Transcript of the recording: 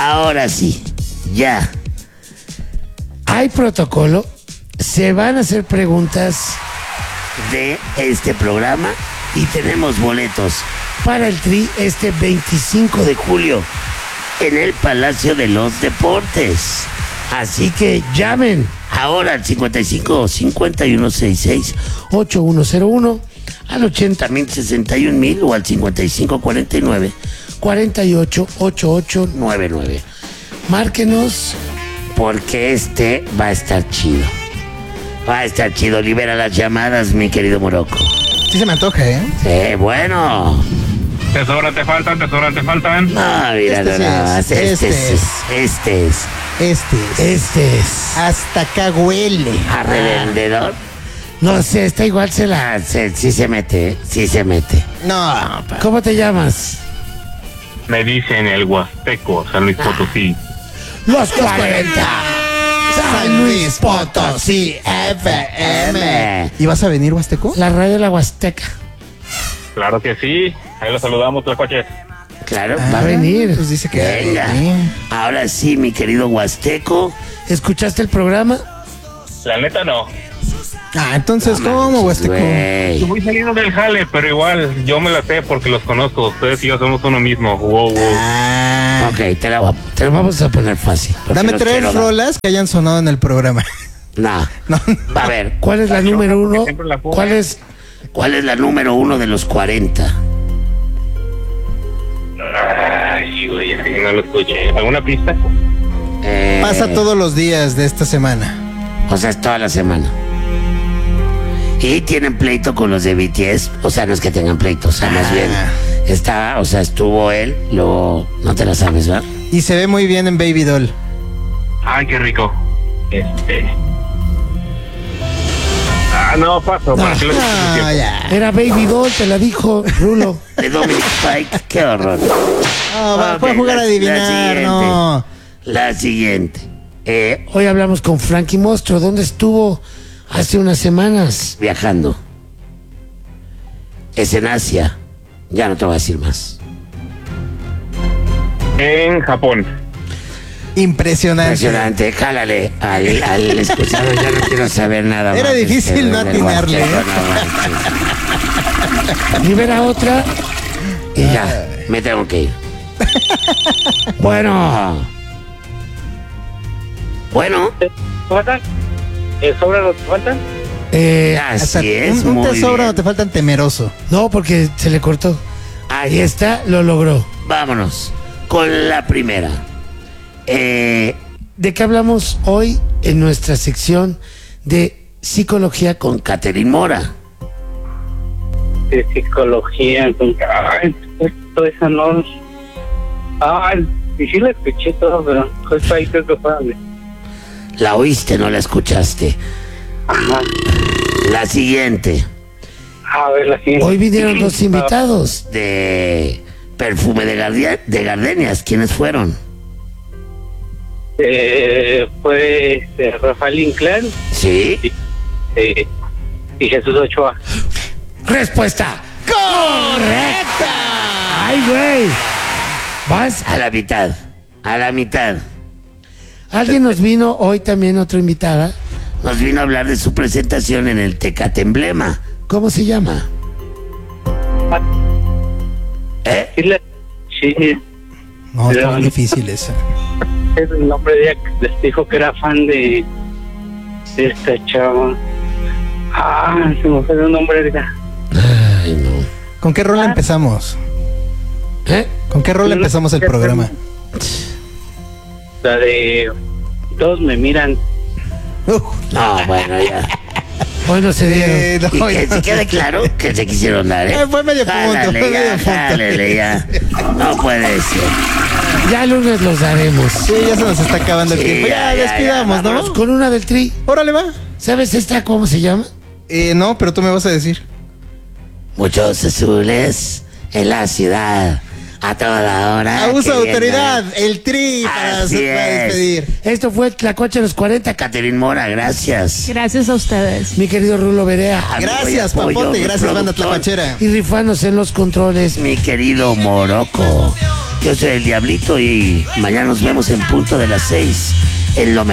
ahora sí, ya. Hay protocolo, se van a hacer preguntas de este programa y tenemos boletos para el Tri este 25 de julio en el Palacio de los Deportes. Así que llamen ahora al 55 5166 8101, al 80.061.000 o al 5549 488899. Márquenos porque este va a estar chido. Va a estar chido. Libera las llamadas, mi querido Morocco. Sí se me antoja, ¿eh? Sí, bueno. Tesoras te faltan. No, mira, este es. Hasta acá huele. A revendedor. No sé, esta igual sí se mete, sí se mete. No, ¿Cómo te llamas? Me dicen el Huasteco, San Luis Potosí. Los 40. San Luis Potosí FM. ¿Y vas a venir, Huasteco? La radio de la Huasteca. Claro que sí. Ahí los saludamos, Tlacuaches. Claro, va a venir. Pues dice que venga. sí. Ahora sí, mi querido Huasteco. ¿Escuchaste el programa? La neta no. Entonces, ¿cómo, Huasteco? Yo voy saliendo del jale, pero igual yo me la sé porque los conozco. Ustedes y yo somos uno mismo. Wow. Ok, te la vamos a poner fácil. Dame 3 rolas que hayan sonado en el programa. No. No. A ver, ¿cuál es la número uno? ¿Cuál es la número uno de los 40? Ay, güey, no lo escuché. ¿Alguna pista? Pasa todos los días de esta semana. O sea, es toda la semana. Y tienen pleito con los de BTS. O sea, no es que tengan pleito, o sea, más bien estuvo él, no te la sabes, ¿verdad? Y se ve muy bien en Baby Doll. Ay, qué rico. No, paso. ¿Para qué lo escuché? Ya. Era Baby Doll, te la dijo Rulo. De Dominic Pike, qué horror. Fue a jugar a adivinar, no. La siguiente. Hoy hablamos con Frankie Mostro. ¿Dónde estuvo hace unas semanas viajando? Es en Asia. Ya no te voy a decir más. En Japón. Impresionante. Jálale al escuchador. Ya no quiero saber nada más. Era difícil no atinarle. Libera otra y ya, me tengo que ir. Bueno. ¿Faltan? ¿Sobra lo que faltan? Así es. Un muy te sobra, bien. no te faltan temeroso. No, porque se le cortó. Ahí está, lo logró. Vámonos con la primera. ¿De qué hablamos hoy en nuestra sección de psicología con Catherine Mora? De psicología, toda esa no. Y sí la escuché todo, pero pues ahí creo que fue. La oíste, no la escuchaste. Ajá. La siguiente. A ver, la siguiente. Hoy vinieron 2 invitados de Perfume de Gardenias. ¿Quiénes fueron? Fue Rafael Inclán Sí. y Jesús Ochoa. Respuesta correcta. Ay, güey. Vas a la mitad. Alguien nos vino hoy también, otra invitada. Nos vino a hablar de su presentación en el Tecate Emblema. ¿Cómo se llama? Sí, No, está muy difícil esa. es el nombre de ella que les dijo que era fan de esta chava. Se me fue el nombre de ella. Ay, no. ¿Con qué rol empezamos? ¿Eh? ¿Con qué rol empezamos el programa? La de Todos me miran. No, bueno, ya. Hoy no se dieron. No, Y que se quede claro que se quisieron dar, ¿eh? Fue medio punto, Jálale ya. No puede ser. Ya el lunes los daremos. Sí, ya se nos está acabando el Sí, tiempo. Ya despidamos, vámonos ¿no? con una del Tri. Órale, va. ¿Sabes esta cómo se llama? No, pero tú me vas a decir. Muchos azules en la ciudad. A toda hora. Abuso de que autoridad, vengan. el Tri para Así despedir. Esto fue Tlacuache de los 40, Catherine Mora, gracias. Gracias a ustedes. Mi querido Rulo Berea. amigo Gracias, y apoyo, Papote, mi gracias, banda productor. tlapachera. Y rifanos en los controles, mi querido Morocco. Yo soy el Diablito y mañana nos vemos en punto de las 6 en lo